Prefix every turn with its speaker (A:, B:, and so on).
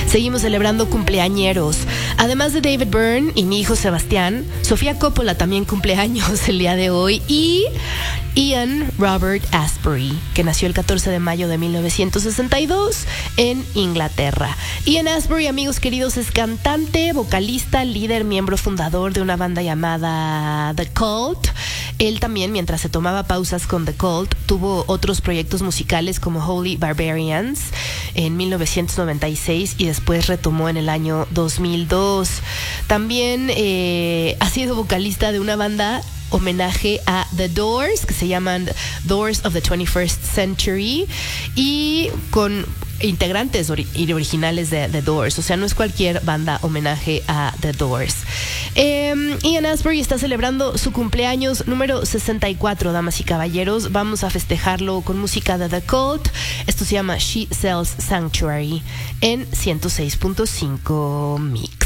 A: Seguimos celebrando cumpleañeros. Además de David Byrne y mi hijo Sebastián, Sofía Coppola también cumpleaños el día de hoy. Y Ian Robert Astbury, que nació el 14 de mayo de 1962 en Inglaterra. Ian Astbury, amigos queridos, es cantante, vocalista, líder, miembro fundador de una banda llamada The Cult. Él también, mientras se tomaba pausas con The Cult, tuvo otros proyectos musicales como Holy Barbarians en 1996 y después retomó en el año 2002. También ha sido vocalista de una banda homenaje a The Doors, que se llaman Doors of the 21st Century, y con integrantes originales de The Doors. O sea, no es cualquier banda homenaje a The Doors. Ian Astbury está celebrando su cumpleaños número 64, damas y caballeros. Vamos a festejarlo con música de The Cult. Esto se llama She Sells Sanctuary en 106.5 Mix.